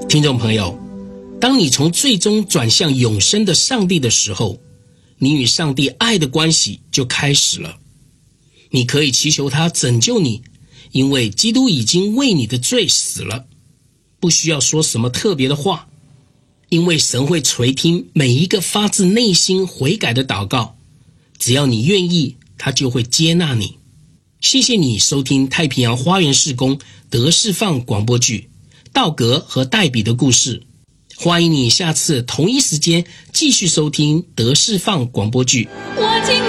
听众朋友，当你从最终转向永生的上帝的时候，你与上帝爱的关系就开始了。你可以祈求他拯救你，因为基督已经为你的罪死了，不需要说什么特别的话，因为神会垂听每一个发自内心悔改的祷告，只要你愿意，他就会接纳你。谢谢你收听太平洋花园事工得释放广播剧道格和黛比的故事，欢迎你下次同一时间继续收听得释放广播剧。 我今